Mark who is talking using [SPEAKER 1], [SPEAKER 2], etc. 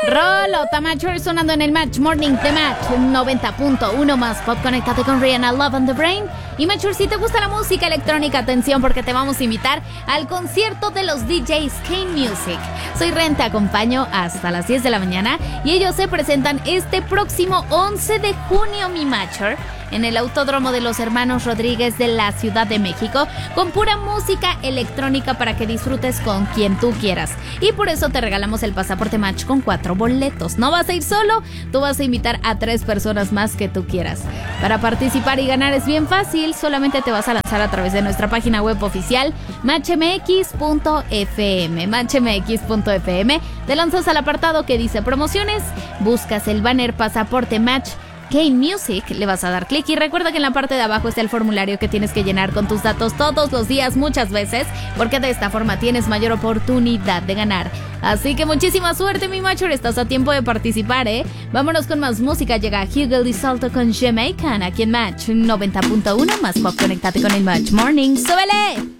[SPEAKER 1] Rolota Matcher sonando en el Match Morning de Match 90.1 más pop. Conéctate con Rihanna, Love on the Brain. Y Matcher, si te gusta la música electrónica, atención porque te vamos a invitar al concierto de los DJs Kane Music. Soy Ren, te acompaño hasta las 10 de la mañana y ellos se presentan este próximo 11 de junio, mi Matcher, en el Autódromo de los Hermanos Rodríguez de la Ciudad de México, con pura música electrónica para que disfrutes con quien tú quieras. Y por eso te regalamos el pasaporte Match con 4 boletos. No vas a ir solo, tú vas a invitar a 3 personas más que tú quieras. Para participar y ganar es bien fácil, solamente te vas a lanzar a través de nuestra página web oficial matchmx.fm. Matchmx.fm, te lanzas al apartado que dice promociones, buscas el banner pasaporte Match Kane Music, le vas a dar clic y recuerda que en la parte de abajo está el formulario que tienes que llenar con tus datos todos los días, muchas veces, porque de esta forma tienes mayor oportunidad de ganar. Así que muchísima suerte, mi Matcher, estás a tiempo de participar, ¿eh? Vámonos con más música, llega Hugo Di Salto con Jamaican aquí en Match 90.1 más pop. Conéctate con el Match Morning, ¡súbele!